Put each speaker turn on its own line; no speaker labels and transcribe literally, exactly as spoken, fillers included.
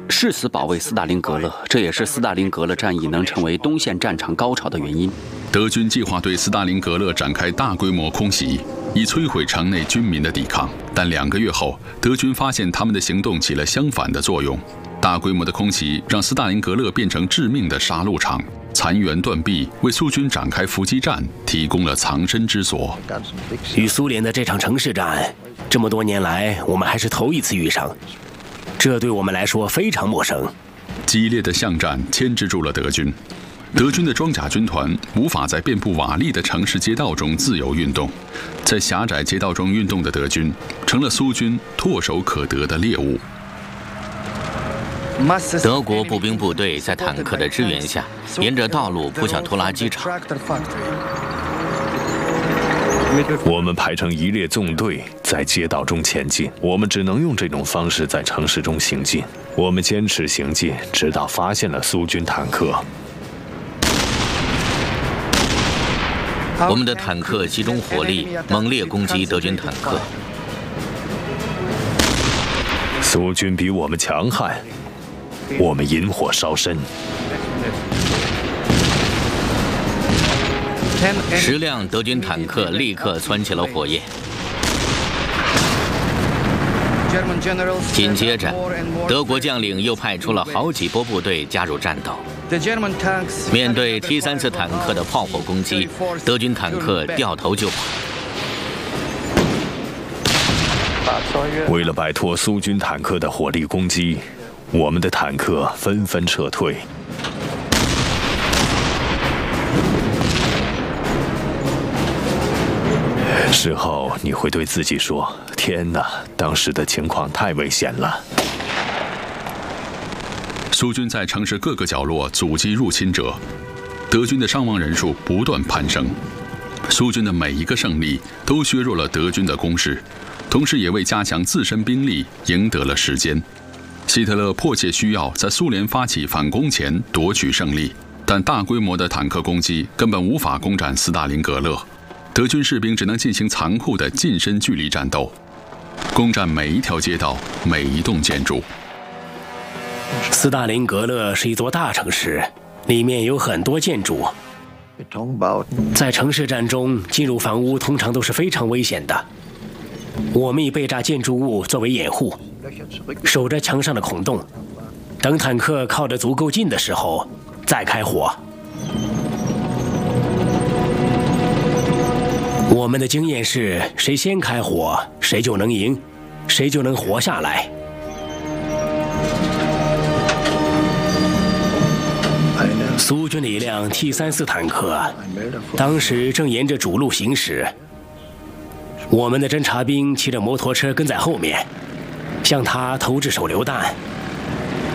誓死保卫斯大林格勒，这也是斯大林格勒战役能成为东线战场高潮的原因。
德军计划对斯大林格勒展开大规模空袭，以摧毁城内军民的抵抗。但两个月后，德军发现他们的行动起了相反的作用。大规模的空袭让斯大林格勒变成致命的杀戮场，残垣断壁，为苏军展开伏击战提供了藏身之所。
与苏联的这场城市战，这么多年来我们还是头一次遇上，这对我们来说非常陌生。
激烈的巷战牵制住了德军，德军的装甲军团无法在遍布瓦砾的城市街道中自由运动，在狭窄街道中运动的德军成了苏军唾手可得的猎物。
德国步兵部队在坦克的支援下，沿着道路扑向图拉机场。
我们排成一列纵队在街道中前进，我们只能用这种方式在城市中行进。我们坚持行进，直到发现了苏军坦克。
我们的坦克集中火力，猛烈攻击德军坦克。
苏军比我们强悍，我们引火烧身。
十辆德军坦克立刻蹿起了火焰。紧接着，德国将领又派出了好几波部队加入战斗。面对 T 三四坦克的炮火攻击，德军坦克掉头就跑。
为了摆脱苏军坦克的火力攻击，我们的坦克纷纷撤退。事后你会对自己说：“天哪，当时的情况太危险了。”
苏军在城市各个角落阻击入侵者，德军的伤亡人数不断攀升。苏军的每一个胜利都削弱了德军的攻势，同时也为加强自身兵力赢得了时间。希特勒迫切需要在苏联发起反攻前夺取胜利，但大规模的坦克攻击根本无法攻占斯大林格勒。德军士兵只能进行残酷的近身距离战斗，攻占每一条街道、每一栋建筑。
斯大林格勒是一座大城市，里面有很多建筑。在城市战中，进入房屋通常都是非常危险的。我们以被炸建筑物作为掩护，守着墙上的孔洞，等坦克靠得足够近的时候再开火。我们的经验是，谁先开火，谁就能赢，谁就能活下来。苏军的一辆 T 三四坦克，当时正沿着主路行驶。我们的侦察兵骑着摩托车跟在后面，向他投掷手榴弹，